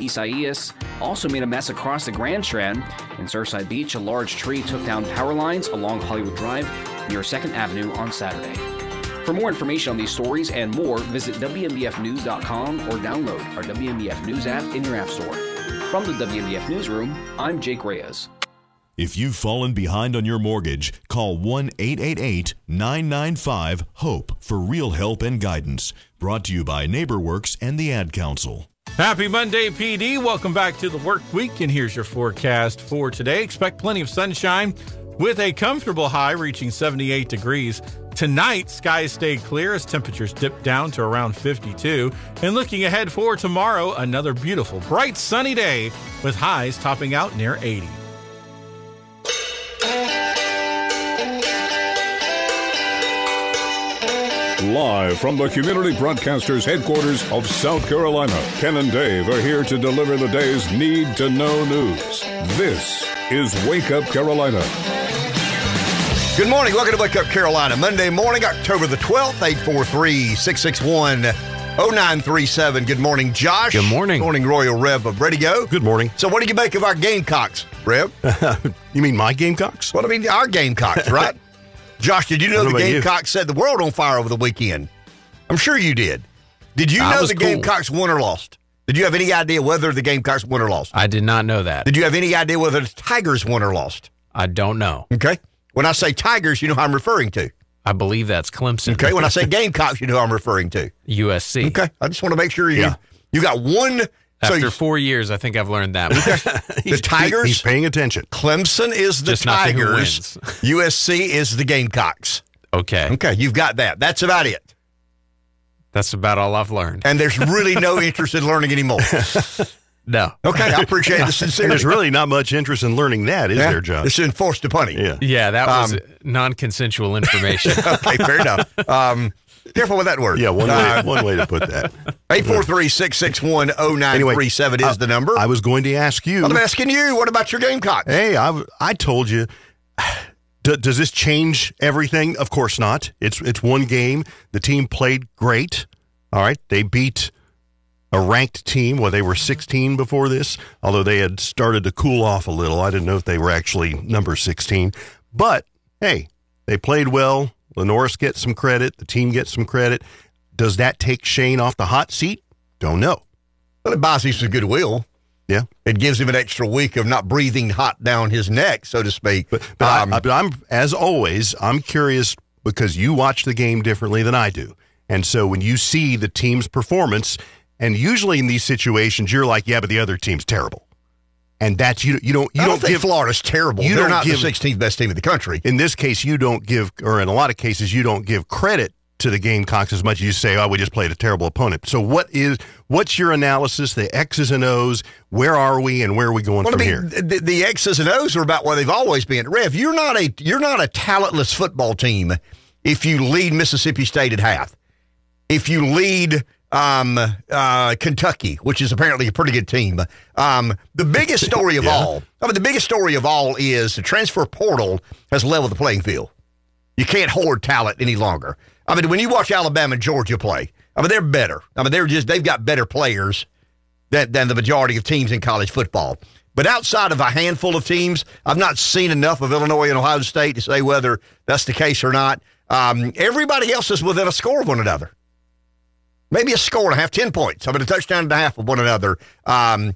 Isaias also made a mess across the Grand Strand. In Surfside Beach, a large tree took down power lines along Hollywood Drive near 2nd Avenue on Saturday. For more information on these stories and more, visit WNBFnews.com or download our WNBF News app in your app store. From the WNBF Newsroom, I'm Jake Reyes. If you've fallen behind on your mortgage, call 1-888-995-HOPE for real help and guidance. Brought to you by NeighborWorks and the Ad Council. Happy Monday, PD. Welcome back to the work week, and here's your forecast for today. Expect plenty of sunshine with a comfortable high reaching 78 degrees. Tonight, skies stay clear as temperatures dip down to around 52. And looking ahead for tomorrow, another beautiful, bright, sunny day with highs topping out near 80. Live from the Community Broadcasters headquarters of South Carolina, Ken and Dave are here to deliver the day's need-to-know news. This is Wake Up Carolina. Good morning. Welcome to Wake Up Carolina. Monday morning, October the 12th, 843-661-0937. Good morning, Josh. Good morning. Good morning, Royal Rev of Radio. Good morning. So what do you make of our Gamecocks, Rev? You mean my Gamecocks? Well, I mean our Gamecocks, right? Josh, did you know the Gamecocks set the world on fire over the weekend? I'm sure you did. Did you know the Gamecocks won or lost? Did you have any idea whether the Gamecocks won or lost? I did not know that. Did you have any idea whether the Tigers won or lost? I don't know. Okay. When I say Tigers, you know who I'm referring to. I believe that's Clemson. Okay. When I say Gamecocks, you know who I'm referring to. USC. Okay. I just want to make sure you got one. After 4 years, I think I've learned that. The Tigers. He's paying attention. Clemson is the just Tigers. USC is the Gamecocks. Okay. Okay. You've got that. That's about it. That's about all I've learned. And there's really no interest in learning anymore. No. Okay. I appreciate the sincerity. There's really not much interest in learning that, is there, Josh? It's enforced upon you. Yeah, that was non-consensual information. Okay. Fair enough. Careful with that word. Yeah, one way to put that. 843-661-0937 is the number. I was going to ask you. I'm asking you, what about your Gamecocks? Hey, I told you. Does this change everything? Of course not. It's one game. The team played great. All right. They beat a ranked team. Well, they were 16 before this, although they had started to cool off a little. I didn't know if they were actually number 16. But, hey, they played well. Lenoris gets some credit. The team gets some credit. Does that take Shane off the hot seat? Don't know. Well, it buys him some goodwill. Yeah. It gives him an extra week of not breathing hot down his neck, so to speak. But I'm, as always, I'm curious because you watch the game differently than I do. And so when you see the team's performance, and usually in these situations, you're like, yeah, but the other team's terrible. And that's you don't think Florida's terrible. They're not the 16th best team in the country. In this case, you don't give, or in a lot of cases, you don't give credit to the Gamecocks as much as you say, oh, we just played a terrible opponent. So what's your analysis, the X's and O's, where are we and where are we going from here? The X's and O's are about where they've always been. Rev, you're not a talentless football team if you lead Mississippi State at half. If you lead Kentucky, which is apparently a pretty good team. The biggest story of all, the biggest story of all is the transfer portal has leveled the playing field. You can't hoard talent any longer. I mean, when you watch Alabama and Georgia play, they're better. They've got better players than the majority of teams in college football. But outside of a handful of teams, I've not seen enough of Illinois and Ohio State to say whether that's the case or not. Everybody else is within a score of one another. Maybe a score and a half, 10 points. A touchdown and a half of one another. And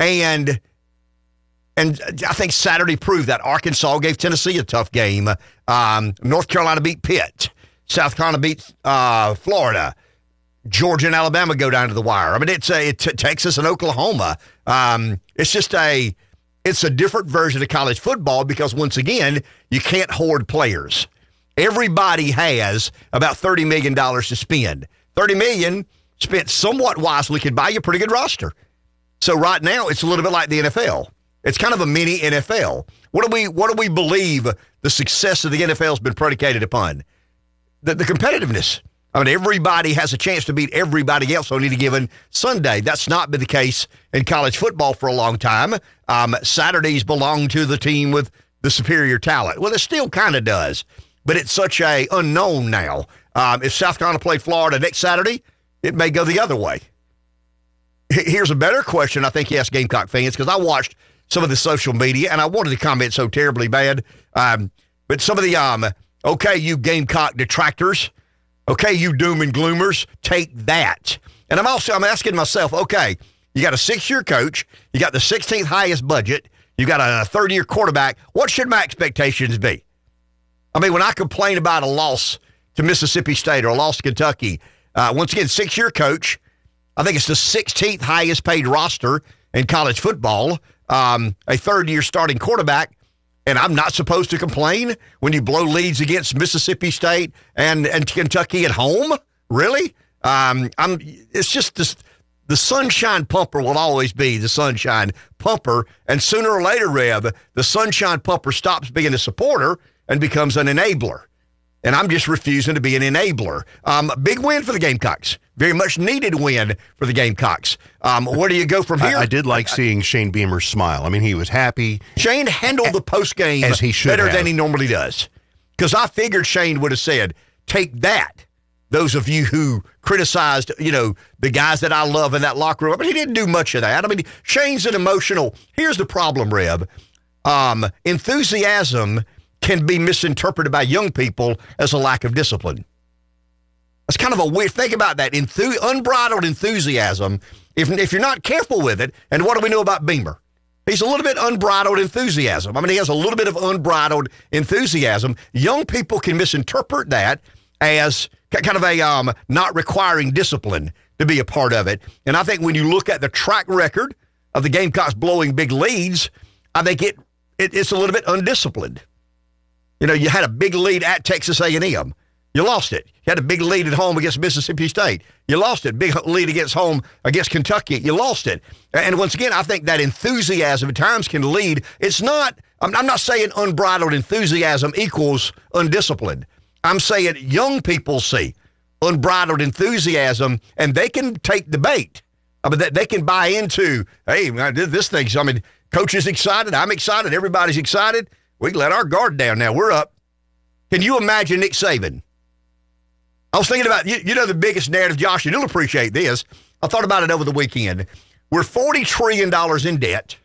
I think Saturday proved that. Arkansas gave Tennessee a tough game. North Carolina beat Pitt. South Carolina beat Florida. Georgia and Alabama go down to the wire. It's Texas and Oklahoma. It's a different version of college football because, once again, you can't hoard players. Everybody has about $30 million to spend. $30 million spent somewhat wisely could buy you a pretty good roster. So right now, it's a little bit like the NFL. It's kind of a mini NFL. What do we believe the success of the NFL has been predicated upon? The competitiveness. Everybody has a chance to beat everybody else on any given Sunday. That's not been the case in college football for a long time. Saturdays belong to the team with the superior talent. Well, it still kind of does, but it's such a unknown now. If South Carolina played Florida next Saturday, it may go the other way. here's a better question I think he asked Gamecock fans, because I watched some of the social media, and I wanted to comment so terribly bad. But some of the, okay, you Gamecock detractors, okay, you doom and gloomers, take that. And I'm asking myself, okay, you got a 6-year coach, you got the 16th highest budget, you got a third-year quarterback. What should my expectations be? I mean, when I complain about a loss to Mississippi State or a loss to Kentucky, once again, 6-year coach, I think it's the 16th highest paid roster in college football, a third-year starting quarterback, and I'm not supposed to complain when you blow leads against Mississippi State and Kentucky at home? Really? It's just this. The Sunshine Pumper will always be the Sunshine Pumper, and sooner or later, Rev, the Sunshine Pumper stops being a supporter and becomes an enabler. And I'm just refusing to be an enabler. Big win for the Gamecocks. Very much needed win for the Gamecocks. Where do you go from here? I did like seeing Shane Beamer's smile. I mean, he was happy. Shane handled the postgame as he should better have. than he normally does. Because I figured Shane would have said, take that. Those of you who criticized, the guys that I love in that locker room. But he didn't do much of that. I mean, Shane's an emotional. Here's the problem, Rev. Enthusiasm can be misinterpreted by young people as a lack of discipline. That's kind of a weird, think about that. Unbridled enthusiasm, if you're not careful with it, and what do we know about Beamer? He's a little bit unbridled enthusiasm. I mean, he has a little bit of unbridled enthusiasm. Young people can misinterpret that as kind of a not requiring discipline to be a part of it. And I think when you look at the track record of the Gamecocks blowing big leads, I think it's a little bit undisciplined. You had a big lead at Texas A&M. You lost it. You had a big lead at home against Mississippi State. You lost it. Big lead against Kentucky. You lost it. And once again, I think that enthusiasm at times can lead. It's not, I'm not saying unbridled enthusiasm equals undisciplined. I'm saying young people see unbridled enthusiasm, and they can take the bait. I mean, they can buy into, hey, this thing, coach is excited. I'm excited. Everybody's excited. We can let our guard down now. We're up. Can you imagine Nick Saban? I was thinking about, the biggest narrative, Josh, and you'll appreciate this. I thought about it over the weekend. We're $40 trillion in debt.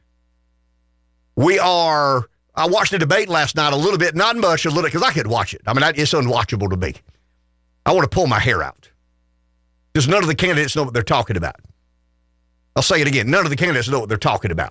I watched the debate last night a little bit, not much, a little, because I could watch it. I mean, it's unwatchable to me. I want to pull my hair out. Because none of the candidates know what they're talking about. I'll say it again. None of the candidates know what they're talking about.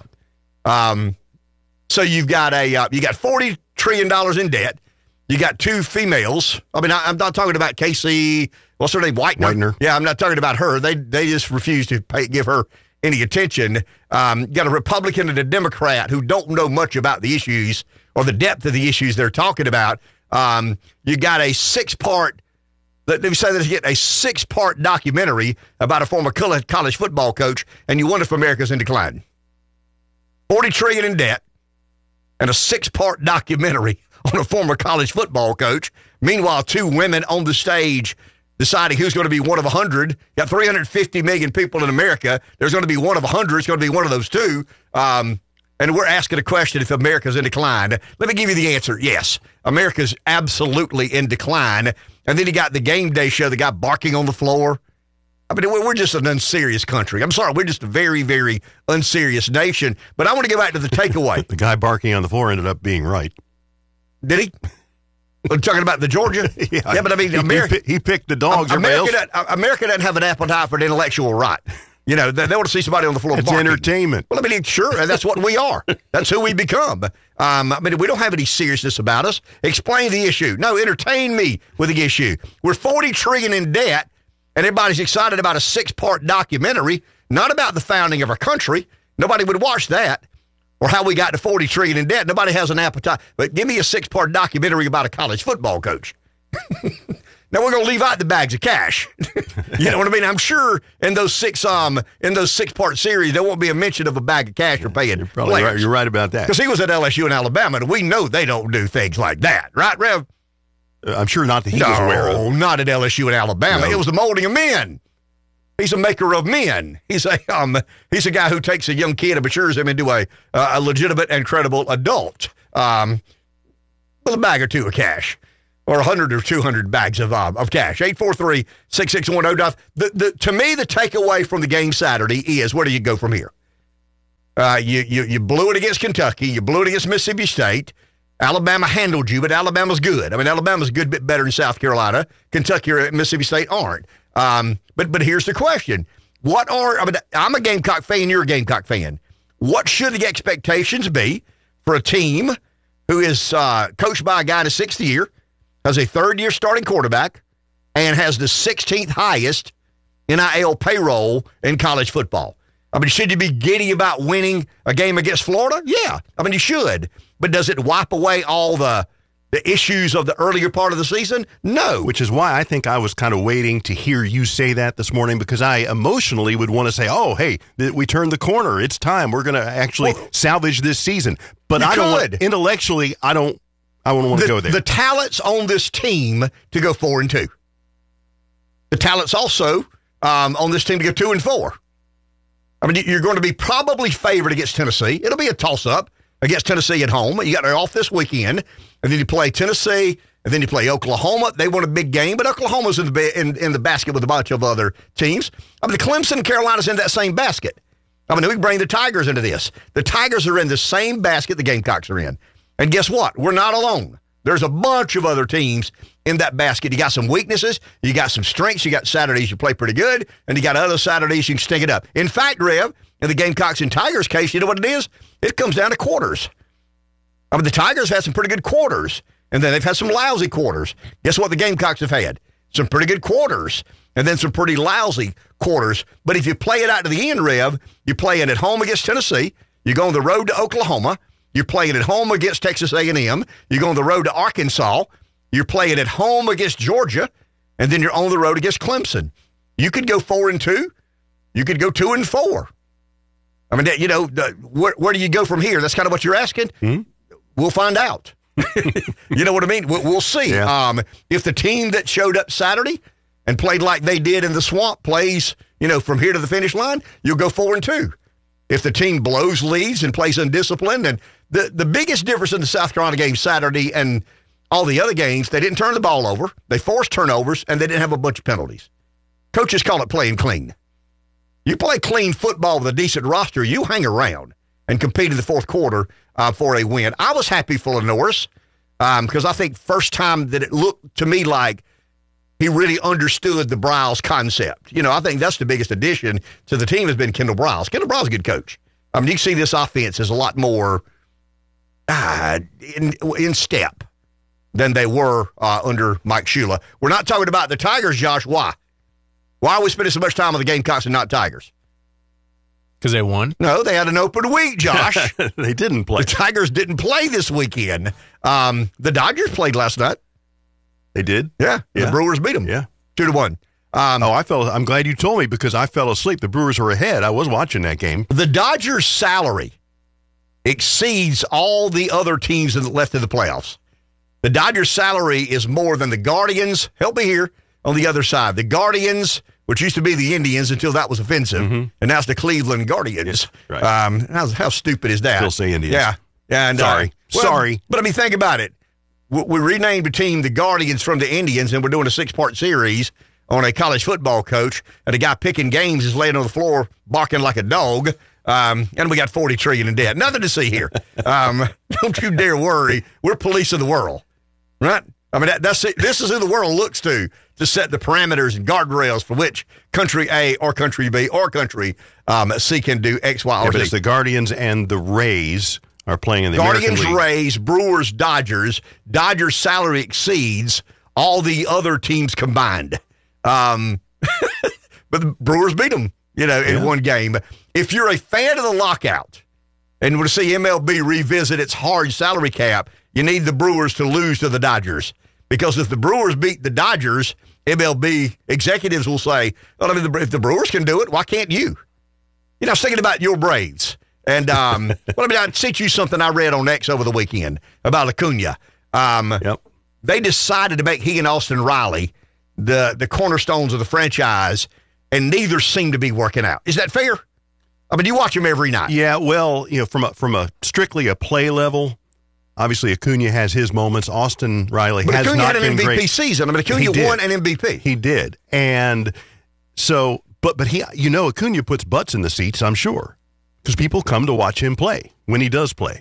So you've got $40 trillion in debt. You got 2 females. I mean, I'm not talking about Casey, what's her name, Whitener. Yeah, I'm not talking about her. They just refuse to give her any attention. You got a Republican and a Democrat who don't know much about the issues or the depth of the issues they're talking about. You got a 6-part, let me say this again, a 6-part documentary about a former college football coach, and you wonder if America's in decline. $40 trillion in debt and a 6-part documentary on a former college football coach. Meanwhile, 2 women on the stage deciding who's going to be one of 100. You got 350 million people in America. There's going to be one of 100. It's going to be one of those 2. And we're asking a question if America's in decline. Let me give you the answer. Yes, America's absolutely in decline. And then you got the game day show, the guy barking on the floor. I mean, we're just an unserious country. I'm sorry, we're just a very, very unserious nation. But I want to go back to the takeaway. The guy barking on the floor ended up being right. Did he? We're talking about the Georgia? Yeah, but I mean, America. He picked the dogs. America doesn't have an appetite for an intellectual right. They want to see somebody on the floor barking. It's entertainment. Well, I mean, sure, that's what we are. That's who we become. I mean, we don't have any seriousness about us. Explain the issue. No, entertain me with the issue. We're $40 trillion in debt, and everybody's excited about a 6-part documentary, not about the founding of our country. Nobody would watch that. Or how we got to $40 trillion in debt. Nobody has an appetite. But give me a 6-part documentary about a college football coach. Now we're going to leave out the bags of cash. You know what I mean? I'm sure in those 6-part series there won't be a mention of a bag of cash or paying players. Right. You're right about that. Because he was at LSU and Alabama, and we know they don't do things like that, right, Rev? I'm sure not that he was aware of. No, not at LSU and Alabama. No. It was the molding of men. He's a maker of men. He's a guy who takes a young kid and matures him into a legitimate and credible adult with a bag or 2 of cash. or 100 or 200 bags of cash. 843-661-ODOF. To me, the takeaway from the game Saturday is, where do you go from here? You blew it against Kentucky. You blew it against Mississippi State. Alabama handled you, but Alabama's good. I mean, Alabama's a good bit better than South Carolina. Kentucky or Mississippi State aren't. But here's the question. I'm a Gamecock fan. You're a Gamecock fan. What should the expectations be for a team who is coached by a guy in his sixth year, has a third-year starting quarterback, and has the 16th highest NIL payroll in college football? I mean, should you be giddy about winning a game against Florida? Yeah. I mean, you should. But does it wipe away all the issues of the earlier part of the season? No. Which is why I think I was kind of waiting to hear you say that this morning, because I emotionally would want to say, oh, hey, we turned the corner. It's time. We're going to actually salvage this season. But I don't intellectually, I wouldn't want to go there. The talent's on this team to go 4-2. The talent's also on this team to go 2-4. I mean, you're going to be probably favored against Tennessee. It'll be a toss-up against Tennessee at home. You got it off this weekend, and then you play Tennessee, and then you play Oklahoma. They won a big game, but Oklahoma's in the basket with a bunch of other teams. I mean, the Clemson and Carolina's in that same basket. I mean, we can bring the Tigers into this. The Tigers are in the same basket the Gamecocks are in. And guess what? We're not alone. There's a bunch of other teams in that basket. You got some weaknesses. You got some strengths. You got Saturdays you play pretty good, and you got other Saturdays you can stink it up. In fact, Rev, in the Gamecocks and Tigers case, you know what it is? It comes down to quarters. I mean, the Tigers had some pretty good quarters, and then they've had some lousy quarters. Guess what the Gamecocks have had? Some pretty good quarters, and then some pretty lousy quarters. But if you play it out to the end, Rev, you play it at home against Tennessee. You go on the road to Oklahoma. You're playing at home against Texas A&M. You go on the road to Arkansas. You're playing at home against Georgia, and then you're on the road against Clemson. You could go 4-2. You could go 2-4. I mean, you know, where do you go from here? That's kind of what you're asking. Mm-hmm. We'll find out. You know what I mean? We'll see. Yeah. If the team that showed up Saturday and played like they did in the swamp plays, you know, from here to the finish line, you'll go 4-2. If the team blows leads and plays undisciplined, and the biggest difference in the South Carolina game Saturday and all the other games, they didn't turn the ball over, they forced turnovers, and they didn't have a bunch of penalties. Coaches call it playing clean. You play clean football with a decent roster, you hang around and compete in the fourth quarter for a win. I was happy for Norris because I think first time that it looked to me like he really understood the Briles concept. You know, I think that's the biggest addition to the team has been Kendall Briles. Kendall Briles is a good coach. I mean, you see this offense is a lot more in step than they were under Mike Shula. We're not talking about the Tigers, Josh. Why? Why are we spending so much time on the Gamecocks and not Tigers? Because they won? No, they had an open week, Josh. They didn't play. The Tigers didn't play this weekend. The Dodgers played last night. They did? Yeah. The Brewers beat them. Yeah. 2-1. I'm glad you told me because I fell asleep. The Brewers were ahead. I was watching that game. The Dodgers' salary exceeds all the other teams that left in the playoffs. The Dodgers' salary is more than the Guardians. Help me here on the other side. The Guardians, which used to be the Indians until that was offensive, and now it's the Cleveland Guardians. Right. How stupid is that? Still say Indians. Yeah. And, Sorry. But I mean, think about it. We renamed the team the Guardians from the Indians, and we're doing a 6-part series on a college football coach, and a guy picking games is laying on the floor barking like a dog, and we got $40 trillion in debt. Nothing to see here. Don't you dare worry. We're police of the world, right? I mean, that's it. This is who the world looks to set the parameters and guardrails for which country A or country B or country C can do X, Y, or Z. But it's the Guardians and the Rays are playing in the Guardians, American League. Rays, Brewers, Dodgers. Dodgers' salary exceeds all the other teams combined. But the Brewers beat them, in one game. If you're a fan of the lockout and want to see MLB revisit its hard salary cap, you need the Brewers to lose to the Dodgers. Because if the Brewers beat the Dodgers, MLB executives will say, well, I mean, if the Brewers can do it, why can't you? I was thinking about your Braves. And, I sent you something I read on X over the weekend about Acuna. They decided to make he and Austin Riley the cornerstones of the franchise, and neither seem to be working out. Is that fair? I mean, you watch them every night. Yeah, well, from a strictly a play level, Obviously, Acuna has his moments. Austin Riley But has Acuna not had an been MVP great. season. I mean, Acuna won an MVP. He did. And so, but he, Acuna puts butts in the seats, I'm sure, because people come to watch him play when he does play.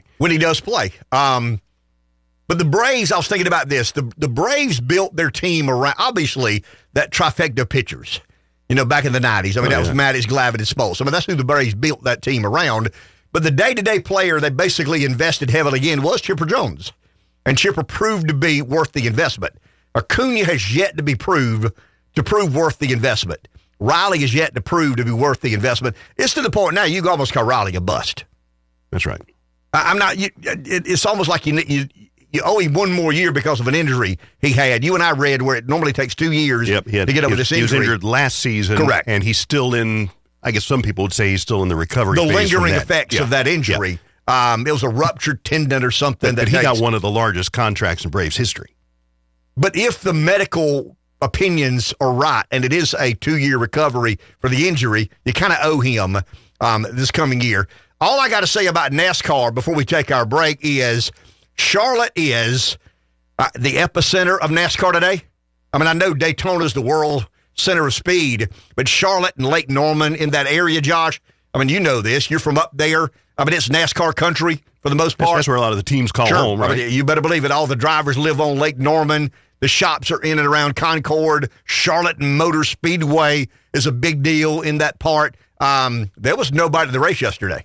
But the Braves, I was thinking about this. The Braves built their team around, obviously, that trifecta of pitchers, back in the 90s. I mean, that was Mattis, Glavine, and Smoltz. I mean, that's who the Braves built that team around. But the day-to-day player they basically invested heavily in was Chipper Jones. And Chipper proved to be worth the investment. Acuna has yet to be prove worth the investment. Riley is yet to prove to be worth the investment. It's to the point now you can almost call Riley a bust. That's right. I'm not. It's almost like you owe him one more year because of an injury he had. You and I read where it normally takes 2 years to get over this injury. He was injured last season. Correct. And he's still in, I guess some people would say he's still in the recovery phase. The lingering from that. effects of that injury. Yeah. It was a ruptured tendon or something. But he got one of the largest contracts in Braves history. But if the medical opinions are right, and it is a 2-year recovery for the injury, you kind of owe him this coming year. All I got to say about NASCAR before we take our break is Charlotte is the epicenter of NASCAR today. I mean, I know Daytona's the world center of speed, but Charlotte and Lake Norman in that area, Josh, I mean, you know this. You're from up there. I mean, it's NASCAR country for the most part. That's where a lot of the teams call home, right? I mean, you better believe it. All the drivers live on Lake Norman. The shops are in and around Concord. Charlotte Motor Speedway is a big deal in that part. There was nobody at the race yesterday.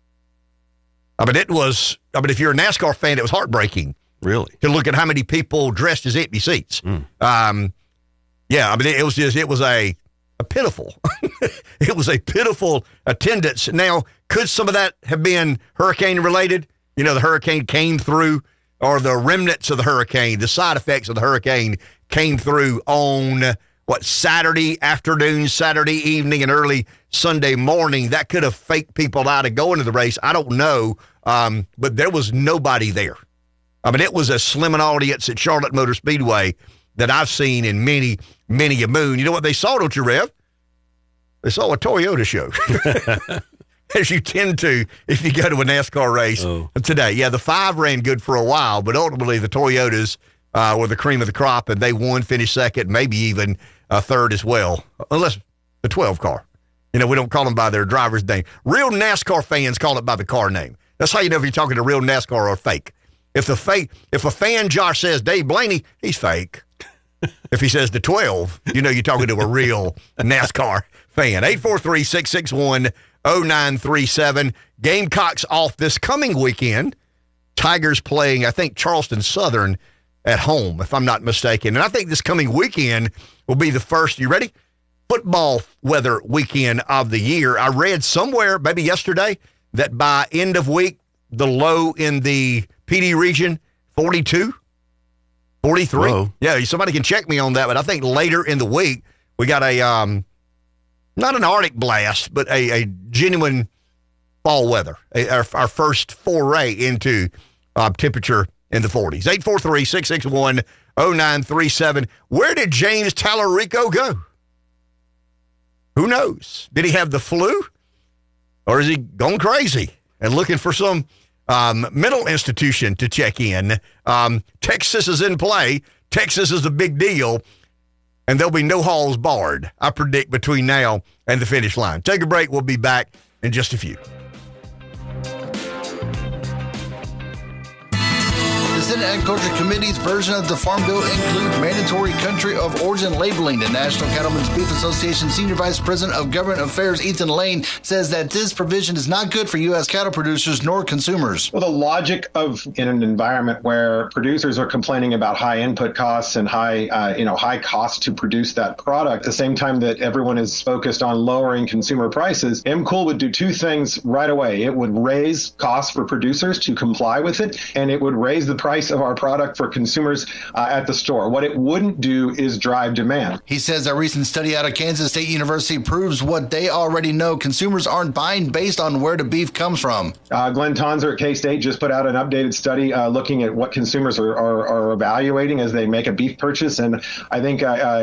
I mean, if you're a NASCAR fan, it was heartbreaking. Really? To look at how many people dressed as empty seats. Yeah, I mean, it was a pitiful, it was a pitiful attendance. Now, could some of that have been hurricane related? The hurricane came through, or the remnants of the hurricane, the side effects of the hurricane came through on Saturday afternoon, Saturday evening, and early Sunday morning. That could have faked people out of going to the race. I don't know, but there was nobody there. I mean, it was a slim an audience at Charlotte Motor Speedway that I've seen in many, many a moon. You know what they saw, don't you, Rev? They saw a Toyota show, as you tend to if you go to a NASCAR race today. Yeah, the 5 ran good for a while, but ultimately the Toyotas were the cream of the crop, and they won, finished second, maybe even third as well, unless the 12 car. We don't call them by their driver's name. Real NASCAR fans call it by the car name. That's how you know if you're talking to real NASCAR or fake. If a fan, Josh, says Dave Blaney, he's fake. If he says the 12, you're talking to a real NASCAR fan. 843-661-0937. Gamecocks off this coming weekend. Tigers playing, I think, Charleston Southern at home, if I'm not mistaken. And I think this coming weekend will be the first, you ready? Football weather weekend of the year. I read somewhere, maybe yesterday, that by end of week, the low in the PD region, 42, 43. Whoa. Yeah, somebody can check me on that, but I think later in the week, we got a, not an Arctic blast, but a genuine fall weather, our first foray into temperature in the 40s. 843-661-0937. Where did James Tallarico go? Who knows? Did he have the flu? Or is he gone crazy and looking for some mental institution to check in? Texas is in play. Texas is a big deal. And there'll be no halls barred, I predict, between now and the finish line. Take a break. We'll be back in just a few. The Senate Agriculture Committee's version of the Farm Bill includes mandatory country of origin labeling. The National Cattlemen's Beef Association Senior Vice President of Government Affairs Ethan Lane says that this provision is not good for U.S. cattle producers nor consumers. Well, the logic of in an environment where producers are complaining about high input costs and high costs to produce that product, at the same time that everyone is focused on lowering consumer prices, MCOOL would do two things right away. It would raise costs for producers to comply with it, and it would raise the price price of our product for consumers at the store. What it wouldn't do is drive demand. He says a recent study out of Kansas State University proves what they already know. Consumers aren't buying based on where the beef comes from. Glenn Tonzer at K-State just put out an updated study looking at what consumers are evaluating as they make a beef purchase. And I think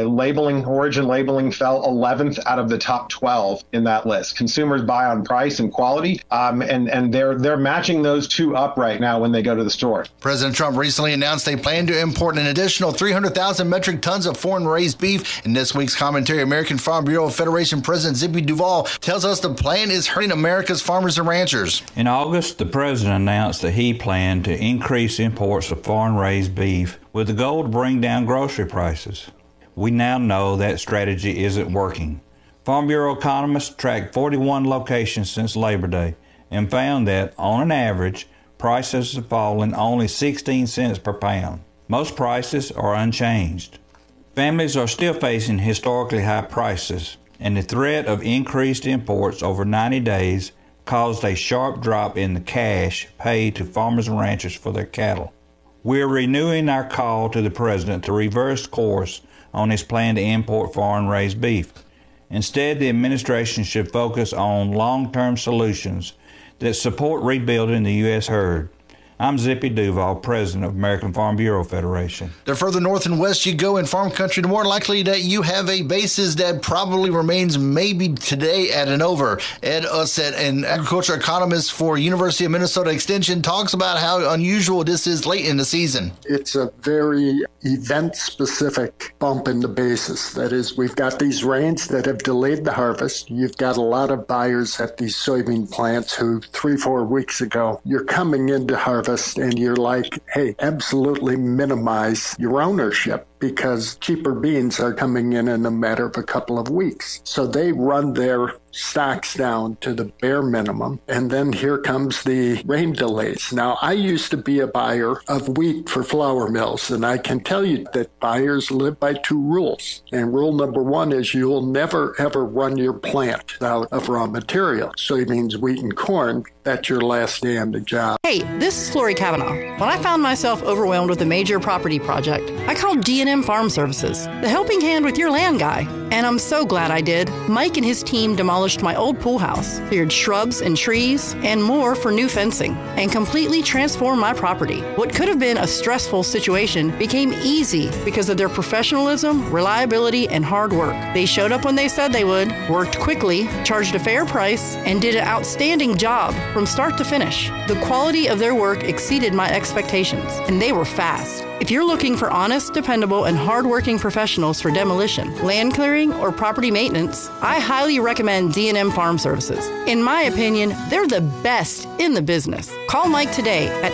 origin labeling fell 11th out of the top 12 in that list. Consumers buy on price and quality, and they're matching those two up right now when they go to the store. President Trump recently announced they plan to import an additional 300,000 metric tons of foreign-raised beef. In this week's commentary, American Farm Bureau Federation President Zippy Duvall tells us the plan is hurting America's farmers and ranchers. In August, the president announced that he planned to increase imports of foreign-raised beef with the goal to bring down grocery prices. We now know that strategy isn't working. Farm Bureau economists tracked 41 locations since Labor Day and found that, on an average, prices have fallen only 16 cents per pound. Most prices are unchanged. Families are still facing historically high prices, and the threat of increased imports over 90 days caused a sharp drop in the cash paid to farmers and ranchers for their cattle. We're renewing our call to the president to reverse course on his plan to import foreign-raised beef. Instead, the administration should focus on long-term solutions that support rebuilding the U.S. herd. I'm Zippy Duvall, president of American Farm Bureau Federation. The further north and west you go in farm country, the more likely that you have a basis that probably remains maybe today at and over. Ed Ussett, an agriculture economist for University of Minnesota Extension, talks about how unusual this is late in the season. It's a very event-specific bump in the basis. That is, we've got these rains that have delayed the harvest. You've got a lot of buyers at these soybean plants who 3-4 weeks ago, you're coming into harvest and you're like, hey, absolutely minimize your ownership because cheaper beans are coming in a matter of a couple of weeks. So they run their stocks down to the bare minimum, and then here comes the rain delays. Now, I used to be a buyer of wheat for flour mills, and I can tell you that buyers live by 2 rules. And rule number 1 is you'll never, ever run your plant out of raw material. Soybeans, wheat, and corn, that's your last day on the job. Hey, this is Lori Kavanaugh. When I found myself overwhelmed with a major property project, I called D&M Farm Services, the helping hand with your land guy. And I'm so glad I did. Mike and his team demolished my old pool house, cleared shrubs and trees, and more for new fencing, and completely transformed my property. What could have been a stressful situation became easy because of their professionalism, reliability, and hard work. They showed up when they said they would, worked quickly, charged a fair price, and did an outstanding job from start to finish. The quality of their work exceeded my expectations, and they were fast. If you're looking for honest, dependable, and hardworking professionals for demolition, land clearing, or property maintenance, I highly recommend D&M Farm Services. In my opinion, they're the best in the business. Call Mike today at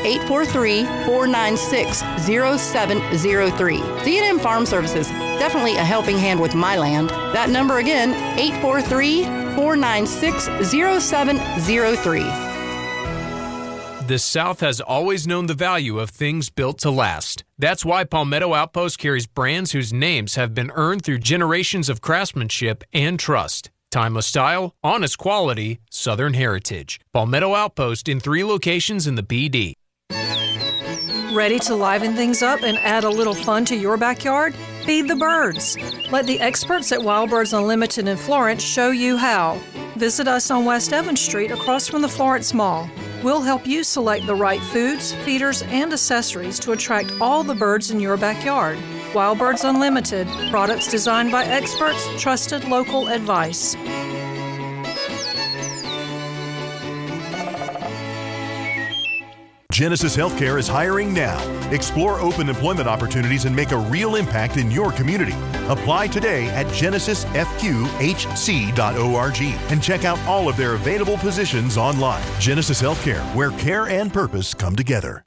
843-496-0703. D&M Farm Services, definitely a helping hand with my land. That number again, 843-496-0703. The South has always known the value of things built to last. That's why Palmetto Outpost carries brands whose names have been earned through generations of craftsmanship and trust. Timeless style, honest quality, Southern heritage. Palmetto Outpost in 3 locations in the BD. Ready to liven things up and add a little fun to your backyard? Feed the birds. Let the experts at Wild Birds Unlimited in Florence show you how. Visit us on West Evans Street across from the Florence Mall. We'll help you select the right foods, feeders, and accessories to attract all the birds in your backyard. Wild Birds Unlimited, products designed by experts, trusted local advice. Genesis Healthcare is hiring now. Explore open employment opportunities and make a real impact in your community. Apply today at genesisfqhc.org and check out all of their available positions online. Genesis Healthcare, where care and purpose come together.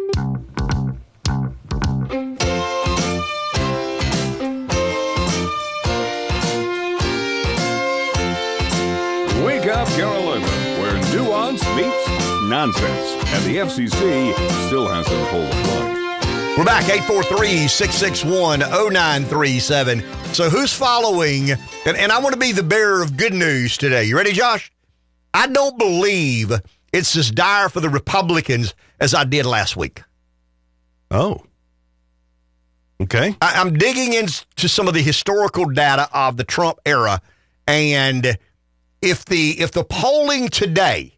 Wake Up Carolina, where nuance meets nonsense, and the FCC still hasn't pulled the plug. We're back, 843-661-0937. So who's following? And I want to be the bearer of good news today. You ready, Josh? I don't believe it's as dire for the Republicans as I did last week. Oh. Okay. I'm digging into some of the historical data of the Trump era, and if the polling today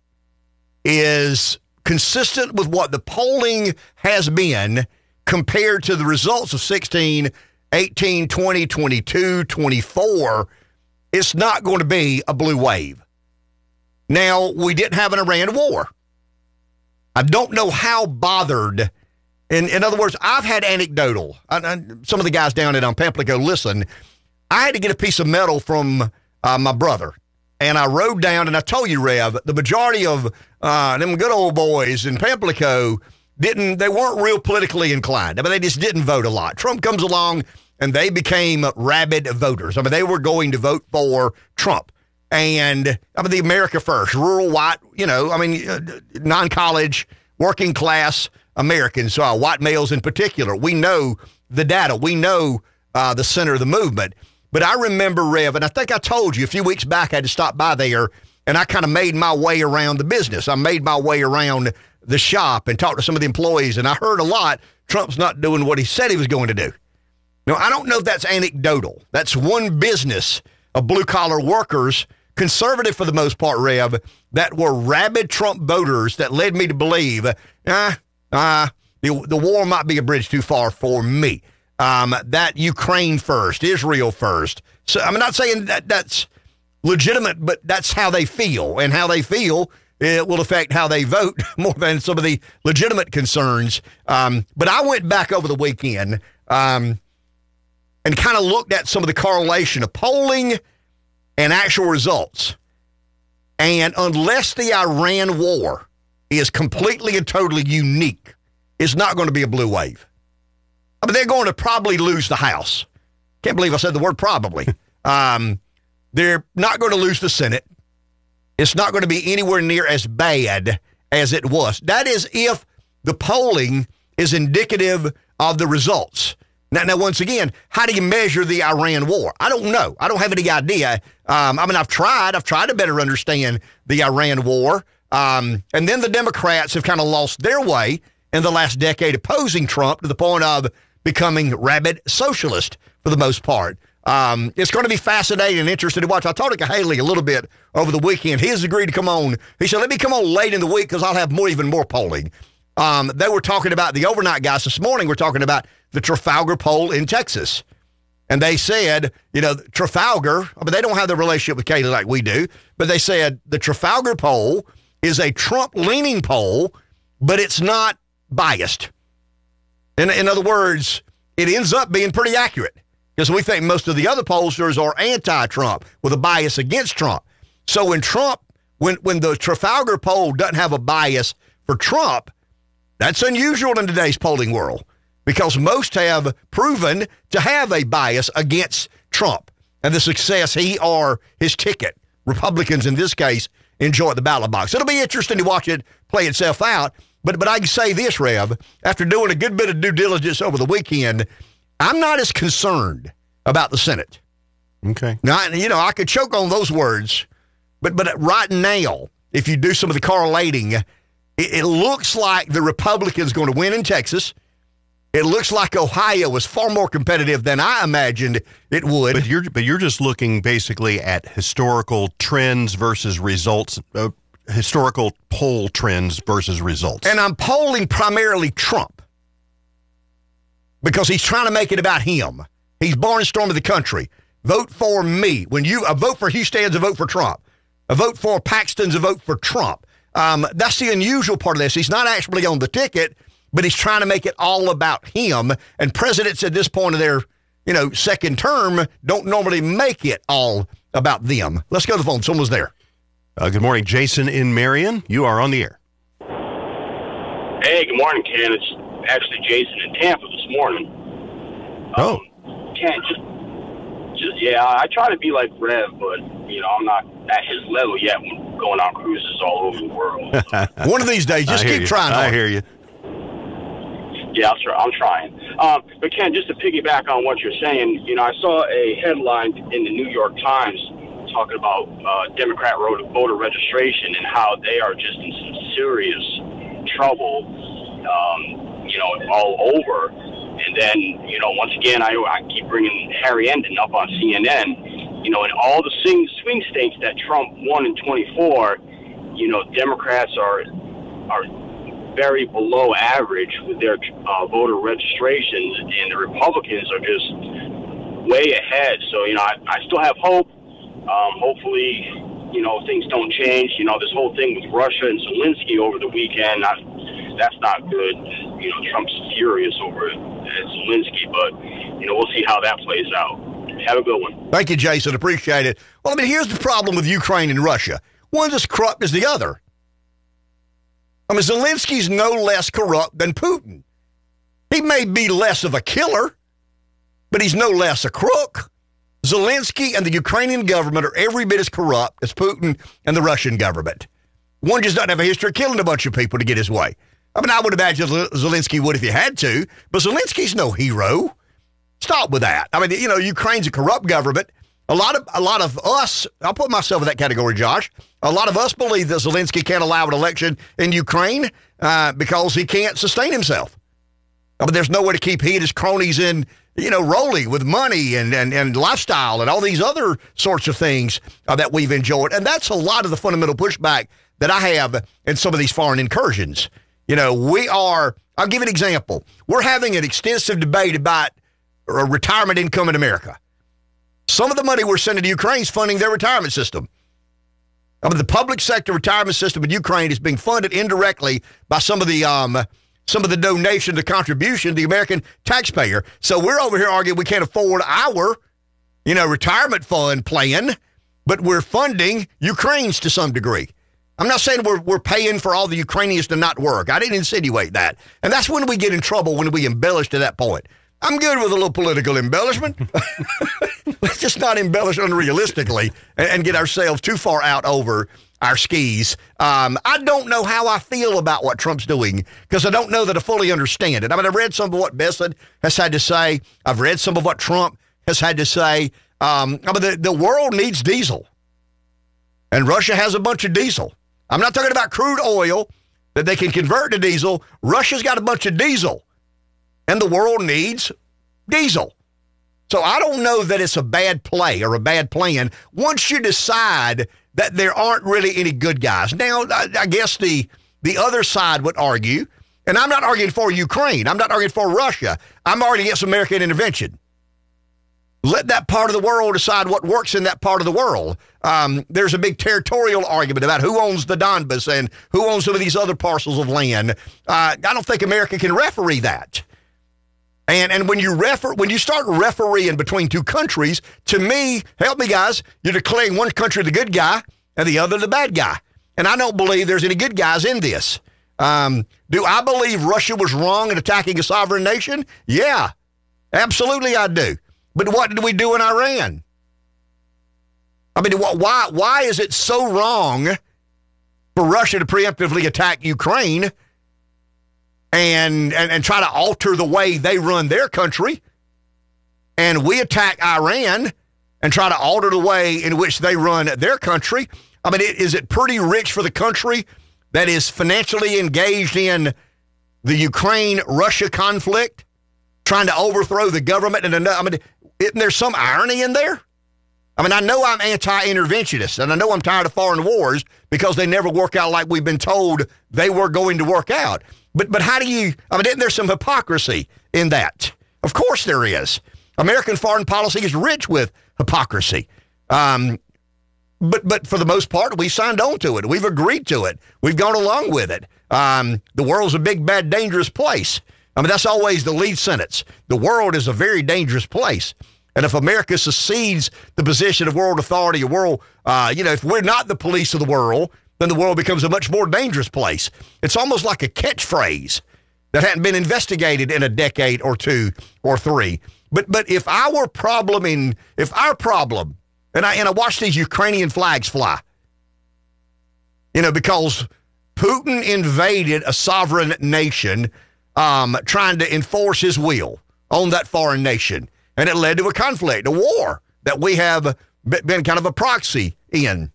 is consistent with what the polling has been compared to the results of 16, 18, 20, 22, 24, it's not going to be a blue wave. Now, we didn't have an Iran war. I don't know how bothered. In other words, I've had anecdotal. Some of the guys down at Pamplico, listen, I had to get a piece of metal from my brother. And I rode down, and I told you, Rev, the majority of them good old boys in Pamplico they weren't real politically inclined. I mean, they just didn't vote a lot. Trump comes along, and they became rabid voters. I mean, they were going to vote for Trump. And, I mean, the America First, rural white, non-college, working class Americans, white males in particular. We know the data. We know the center of the movement. But I remember, Rev, and I think I told you a few weeks back I had to stop by there, and I kind of made my way around the business. I made my way around the shop and talked to some of the employees, and I heard a lot, Trump's not doing what he said he was going to do. Now, I don't know if that's anecdotal. That's one business of blue-collar workers, conservative for the most part, Rev, that were rabid Trump voters that led me to believe, the war might be a bridge too far for me. That Ukraine first, Israel first. So I'm not saying that that's legitimate, but that's how they feel, and how they feel it will affect how they vote more than some of the legitimate concerns. But I went back over the weekend and kind of looked at some of the correlation of polling and actual results. And unless the Iran war is completely and totally unique, it's not going to be a blue wave. I mean, they're going to probably lose the House. Can't believe I said the word probably. They're not going to lose the Senate. It's not going to be anywhere near as bad as it was. That is if the polling is indicative of the results. Now, once again, how do you measure the Iran war? I don't know. I don't have any idea. I've tried to better understand the Iran war. And then the Democrats have kind of lost their way in the last decade, opposing Trump to the point of becoming rabid socialist for the most part. It's going to be fascinating and interesting to watch. I talked to Haley a little bit over the weekend. He has agreed to come on. He said, let me come on late in the week because I'll have even more polling. They were talking about the overnight guys this morning. We're talking about the Trafalgar poll in Texas. And they said, Trafalgar, they don't have the relationship with Kaylee like we do, but they said the Trafalgar poll is a Trump-leaning poll, but it's not biased. In other words, it ends up being pretty accurate because we think most of the other pollsters are anti-Trump with a bias against Trump. So when the Trafalgar poll doesn't have a bias for Trump, that's unusual in today's polling world because most have proven to have a bias against Trump and the success he or his ticket, Republicans in this case, enjoy at the ballot box. It'll be interesting to watch it play itself out. But I can say this, Rev, after doing a good bit of due diligence over the weekend, I'm not as concerned about the Senate. Okay. Now, I could choke on those words, but right now, if you do some of the correlating, it looks like the Republicans going to win in Texas. It looks like Ohio was far more competitive than I imagined it would. But you're just looking basically at historical trends versus results. Historical poll trends versus results. And I'm polling primarily Trump because he's trying to make it about him. He's barnstorming the country. Vote for me. When a vote for Houston's a vote for Trump. A vote for Paxton's a vote for Trump. That's the unusual part of this. He's not actually on the ticket, but he's trying to make it all about him. And presidents at this point of their, second term don't normally make it all about them. Let's go to the phone. Someone's there. Good morning, Jason in Marion. You are on the air. Hey, good morning, Ken. It's actually Jason in Tampa this morning. Ken, I try to be like Rev, but, I'm not at his level yet when going on cruises all over the world. So. One of these days, just keep trying. I hear you. Yeah, I'm trying. But, Ken, just to piggyback on what you're saying, I saw a headline in the New York Times talking about Democrat voter registration and how they are just in some serious trouble. all over. And then, once again, I keep bringing Harry Enden up on CNN. In all the swing states that Trump won in 24, Democrats are very below average with their voter registrations, and the Republicans are just way ahead. So, I still have hope. Hopefully, things don't change. This whole thing with Russia and Zelensky over the weekend, that's not good. Trump's furious over it at Zelensky, but, we'll see how that plays out. Have a good one. Thank you, Jason. Appreciate it. Well, here's the problem with Ukraine and Russia. One's as corrupt as the other. Zelensky's no less corrupt than Putin. He may be less of a killer, but he's no less a crook. Zelensky and the Ukrainian government are every bit as corrupt as Putin and the Russian government. One just doesn't have a history of killing a bunch of people to get his way. I would imagine Zelensky would if he had to, but Zelensky's no hero. Stop with that. Ukraine's a corrupt government. A lot of us, I'll put myself in that category, Josh. A lot of us believe that Zelensky can't allow an election in Ukraine because he can't sustain himself. There's no way to keep he and his cronies in, rolling with money and lifestyle and all these other sorts of things that we've enjoyed. And that's a lot of the fundamental pushback that I have in some of these foreign incursions. I'll give an example. We're having an extensive debate about retirement income in America. Some of the money we're sending to Ukraine is funding their retirement system. The public sector retirement system in Ukraine is being funded indirectly by some of the donation, the contribution to the American taxpayer. So we're over here arguing we can't afford our, retirement fund plan, but we're funding Ukraine's to some degree. I'm not saying we're paying for all the Ukrainians to not work. I didn't insinuate that. And that's when we get in trouble, when we embellish to that point. I'm good with a little political embellishment. Let's just not embellish unrealistically and get ourselves too far out over our skis. I don't know how I feel about what Trump's doing because I don't know that I fully understand it. I've read some of what Bessent has had to say. I've read some of what Trump has had to say. The world needs diesel, and Russia has a bunch of diesel. I'm not talking about crude oil that they can convert to diesel. Russia's got a bunch of diesel. And the world needs diesel. So I don't know that it's a bad play or a bad plan once you decide that there aren't really any good guys. Now, I guess the other side would argue, and I'm not arguing for Ukraine. I'm not arguing for Russia. I'm arguing against American intervention. Let that part of the world decide what works in that part of the world. There's a big territorial argument about who owns the Donbas and who owns some of these other parcels of land. I don't think America can referee that. And when you start refereeing between two countries, to me, help me guys, you're declaring one country the good guy and the other the bad guy. And I don't believe there's any good guys in this. Do I believe Russia was wrong in attacking a sovereign nation? Yeah, absolutely I do. But what did we do in Iran? Why is it so wrong for Russia to preemptively attack Ukraine and try to alter the way they run their country, and we attack Iran and try to alter the way in which they run their country? Is it pretty rich for the country that is financially engaged in the Ukraine-Russia conflict, trying to overthrow the government? Isn't there some irony in there? I know I'm anti-interventionist, and I know I'm tired of foreign wars because they never work out like we've been told they were going to work out. But how do you, isn't there some hypocrisy in that? Of course there is. American foreign policy is rich with hypocrisy. But for the most part, we signed on to it. We've agreed to it. We've gone along with it. The world's a big, bad, dangerous place. That's always the lead sentence. The world is a very dangerous place. And if America succeeds the position of world authority, if we're not the police of the world, then the world becomes a much more dangerous place. It's almost like a catchphrase that hadn't been investigated in a decade or two or three. But if our problem, and I watch these Ukrainian flags fly, because Putin invaded a sovereign nation, trying to enforce his will on that foreign nation. And it led to a conflict, a war that we have been kind of a proxy in.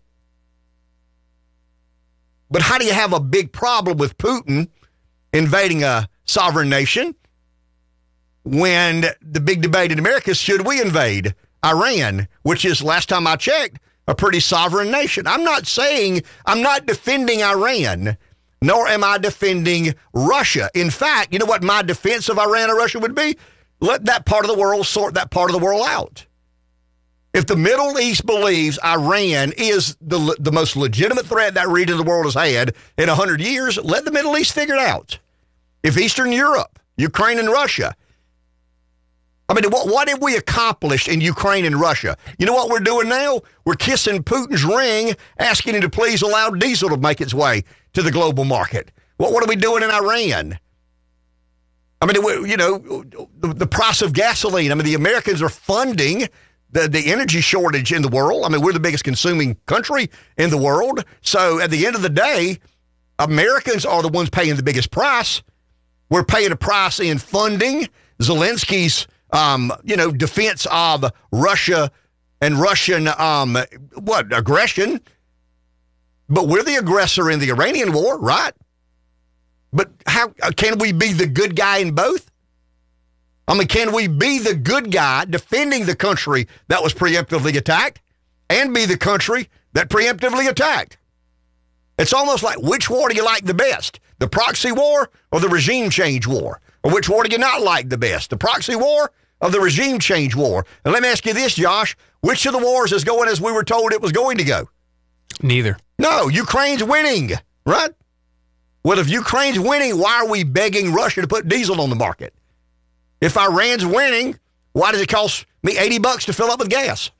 But how do you have a big problem with Putin invading a sovereign nation when the big debate in America is, should we invade Iran, which is, last time I checked, a pretty sovereign nation. I'm not defending Iran, nor am I defending Russia. In fact, you know what my defense of Iran or Russia would be? Let that part of the world sort that part of the world out. If the Middle East believes Iran is the most legitimate threat that region of the world has had in 100 years, let the Middle East figure it out. If Eastern Europe, Ukraine and Russia, I mean, what have we accomplished in Ukraine and Russia? You know what we're doing now? We're kissing Putin's ring, asking him to please allow diesel to make its way to the global market. What are we doing in Iran? I mean, you know, the price of gasoline. I mean, the Americans are funding the energy shortage in the world. I mean, we're the biggest consuming country in the world. So at the end of the day, Americans are the ones paying the biggest price. We're paying a price in funding Zelensky's defense of Russia and Russian, aggression. But we're the aggressor in the Iranian war, right? But how can we be the good guy in both? I mean, can we be the good guy defending the country that was preemptively attacked and be the country that preemptively attacked? It's almost like, which war do you like the best? The proxy war or the regime change war? Or which war do you not like the best? The proxy war or the regime change war? And let me ask you this, Josh. Which of the wars is going as we were told it was going to go? Neither. No, Ukraine's winning, right? Well, if Ukraine's winning, why are we begging Russia to put diesel on the market? If Iran's winning, why does it cost me $80 to fill up with gas?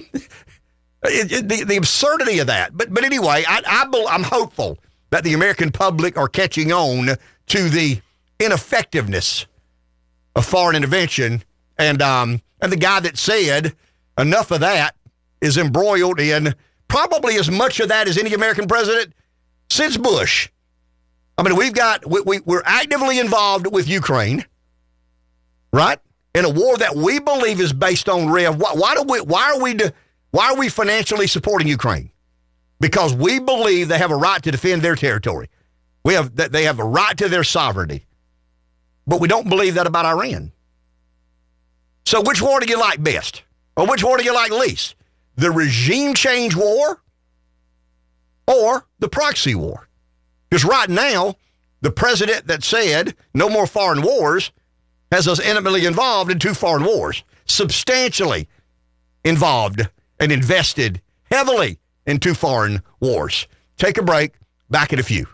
The absurdity of that. But anyway, I'm hopeful that the American public are catching on to the ineffectiveness of foreign intervention. And the guy that said enough of that is embroiled in probably as much of that as any American president since Bush. I mean, we're actively involved with Ukraine, right? In a war that we believe is based on Rev. Why are we financially supporting Ukraine? Because we believe they have a right to defend their territory. They have a right to their sovereignty. But we don't believe that about Iran. So which war do you like best? Or which war do you like least? The regime change war or the proxy war? Because right now, the president that said no more foreign wars has us intimately involved in 2 foreign wars, substantially involved and invested heavily in 2 foreign wars. Take a break. Back in a few.